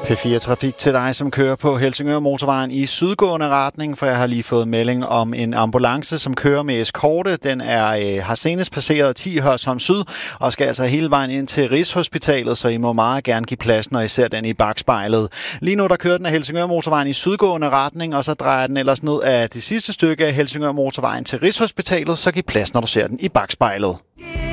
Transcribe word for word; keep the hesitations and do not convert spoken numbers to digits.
P fire Trafik til dig, som kører på Helsingør Motorvejen i sydgående retning, for jeg har lige fået melding om en ambulance, som kører med eskorte. Den er, øh, har senest passeret ti Hørsholm Syd og skal altså hele vejen ind til Rigshospitalet, så I må meget gerne give plads, når I ser den i bakspejlet. Lige nu der kører den af Helsingør Motorvejen i sydgående retning, og så drejer den ellers ned af det sidste stykke af Helsingør Motorvejen til Rigshospitalet, så giv plads, når du ser den i bakspejlet.